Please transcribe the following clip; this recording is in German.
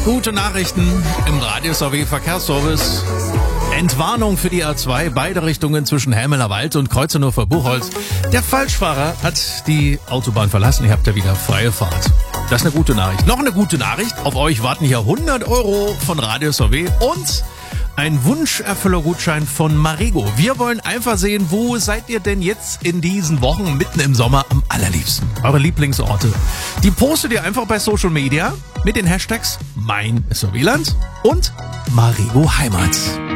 Gute Nachrichten im Radio-SW Verkehrsservice. Entwarnung für die A2, beide Richtungen zwischen Helmeler Wald und Kreuzneufer Buchholz. Der Falschfahrer hat die Autobahn verlassen, ihr habt ja wieder freie Fahrt. Das ist eine gute Nachricht. Noch eine gute Nachricht, auf euch warten hier 100 € von Radio-SW und ein Wunscherfüllergutschein von Marigo. Wir wollen einfach sehen, wo seid ihr denn jetzt in diesen Wochen mitten im Sommer am allerliebsten? Eure Lieblingsorte. Die postet ihr einfach bei Social Media mit den Hashtags mein SWland und Marigo Heimat.